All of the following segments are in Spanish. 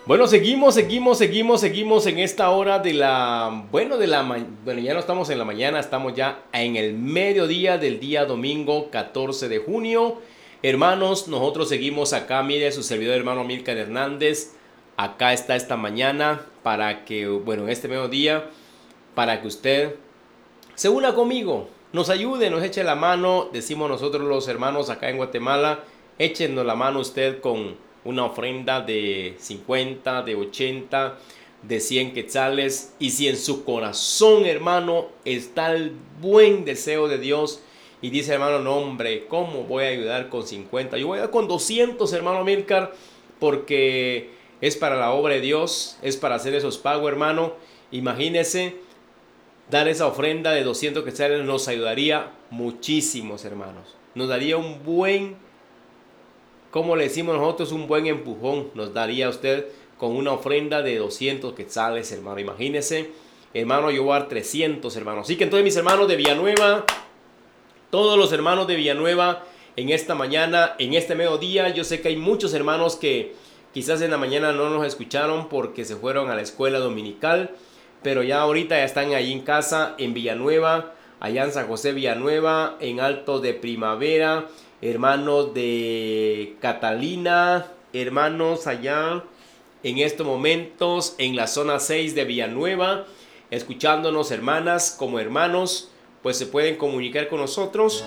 Bueno, seguimos en esta hora de la, bueno, ya no estamos en la mañana, estamos ya en el mediodía del día domingo 14 de junio. Hermanos, nosotros seguimos acá, mire, su servidor hermano Milcar Hernández, acá está esta mañana para que, bueno, en este mediodía, para que usted se una conmigo, nos ayude, nos eche la mano, decimos nosotros los hermanos acá en Guatemala, échenos la mano usted con una ofrenda de 50, de 80, de 100 quetzales. Y si en su corazón, hermano, está el buen deseo de Dios y dice, hermano, no hombre, ¿cómo voy a ayudar con 50? Yo voy a dar con 200, hermano Milcar, porque es para la obra de Dios, es para hacer esos pagos, hermano. Imagínese, dar esa ofrenda de 200 quetzales nos ayudaría muchísimos, hermanos. Nos daría un buen, como le decimos nosotros, un buen empujón nos daría usted con una ofrenda de 200 quetzales, hermano. Imagínese, hermano, yo voy a dar 300, hermano. Así que entonces mis hermanos de Villanueva, todos los hermanos de Villanueva, en esta mañana, en este mediodía, yo sé que hay muchos hermanos que quizás en la mañana no nos escucharon porque se fueron a la escuela dominical, pero ya ahorita ya están ahí en casa, en Villanueva, allá en San José Villanueva, en Alto de Primavera, hermanos de Catalina, hermanos allá en estos momentos en la zona 6 de Villanueva, escuchándonos, hermanas como hermanos, pues se pueden comunicar con nosotros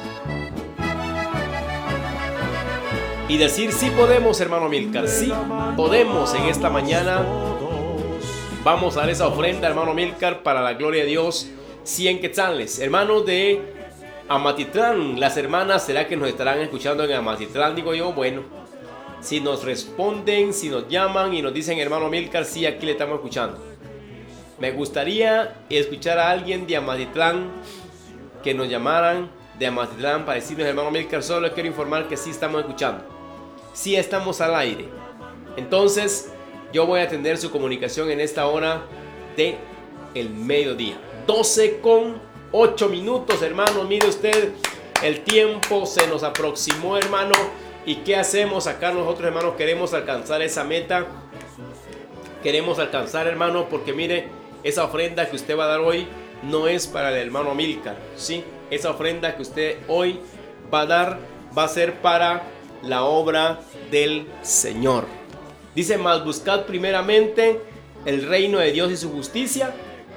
y decir, sí podemos, hermano Milcar, sí podemos en esta mañana. Vamos a dar esa ofrenda, hermano Milcar, para la gloria de Dios, 100 quetzales. Hermanos de Amatitlán, las hermanas, ¿será que nos estarán escuchando en Amatitlán? Digo yo, bueno, si nos responden, si nos llaman y nos dicen, hermano Milcar, sí, aquí le estamos escuchando. Me gustaría escuchar a alguien de Amatitlán, que nos llamaran de Amatitlán para decirnos, hermano Milcar, solo les quiero informar que sí estamos escuchando, sí estamos al aire. Entonces, yo voy a atender su comunicación en esta hora de el mediodía. 12:08 minutos, hermano. Mire usted, el tiempo se nos aproximó, hermano. ¿Y qué hacemos acá nosotros, hermanos? Queremos alcanzar esa meta. Queremos alcanzar, hermano, porque mire, esa ofrenda que usted va a dar hoy no es para el hermano Milcar, ¿sí? Esa ofrenda que usted hoy va a dar va a ser para la obra del Señor. Dice, mas buscad primeramente el reino de Dios y su justicia,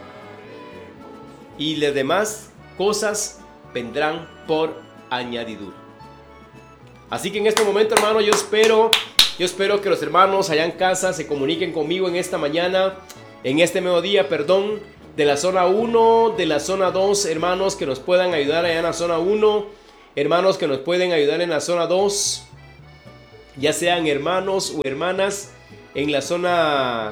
y las demás cosas vendrán por añadidura. Así que en este momento, hermano, yo espero que los hermanos allá en casa se comuniquen conmigo en esta mañana, en este mediodía, perdón, de la zona 1, de la zona 2, hermanos que nos puedan ayudar allá en la zona 1, hermanos que nos pueden ayudar en la zona 2, ya sean hermanos o hermanas en la zona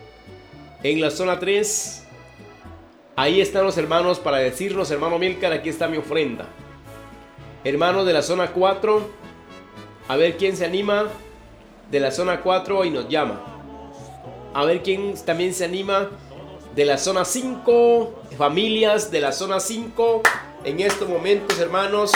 3. Ahí están los hermanos para decirnos, hermano Milcar, aquí está mi ofrenda. Hermanos de la zona 4, a ver quién se anima de la zona 4 y nos llama. A ver quién también se anima de la zona 5, familias de la zona 5. En estos momentos, hermanos,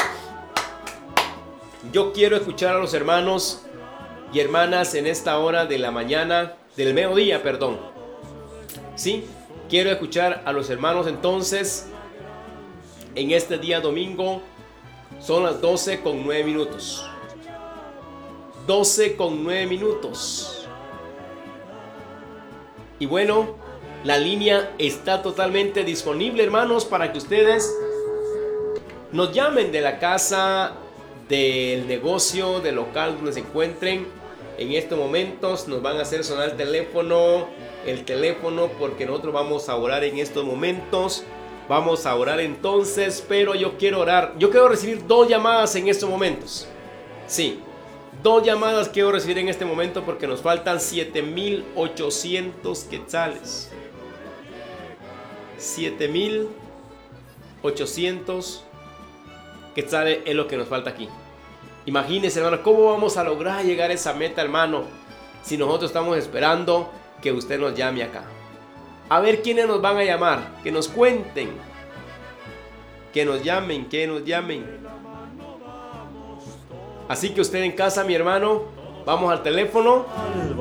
yo quiero escuchar a los hermanos y hermanas en esta hora de la mañana, del mediodía, perdón. Sí, quiero escuchar a los hermanos entonces en este día domingo. Son las 12:09 minutos. 12:09 minutos. Y bueno, la línea está totalmente disponible, hermanos, para que ustedes nos llamen de la casa, del negocio, del local donde se encuentren. En estos momentos nos van a hacer sonar el teléfono, porque nosotros vamos a orar en estos momentos. Vamos a orar entonces, pero yo quiero orar. Yo quiero recibir 2 llamadas en estos momentos. Sí, 2 llamadas quiero recibir en este momento porque nos faltan 7,800 quetzales. 7,800 quetzales es lo que nos falta aquí. Imagínense, hermano, ¿cómo vamos a lograr llegar a esa meta, hermano? Si nosotros estamos esperando que usted nos llame acá. A ver quiénes nos van a llamar, que nos cuenten, que nos llamen. Así que usted en casa, mi hermano, vamos al teléfono